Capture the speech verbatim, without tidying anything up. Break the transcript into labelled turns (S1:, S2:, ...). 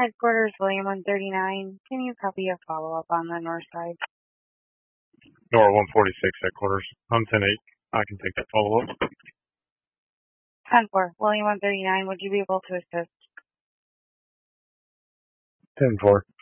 S1: Headquarters, William one thirty-nine. Can you copy a follow-up on the north side?
S2: Nora one forty-six, headquarters. I'm ten eight. I can take that follow-up.
S1: ten four, William one thirty-nine. Would you be able to assist?
S2: ten four.